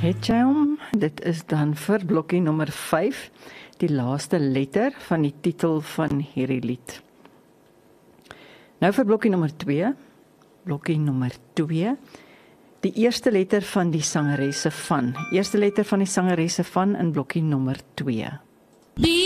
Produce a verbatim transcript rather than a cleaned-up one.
Het jy hom? Dit is dan vir blokkie nommer vyf, die laaste letter van die titel van hierdie lied. Nou vir blokkie nommer twee, blokkie nommer twee, die eerste letter van die sangeresse van, eerste letter van die sangeresse van in blokkie nommer twee.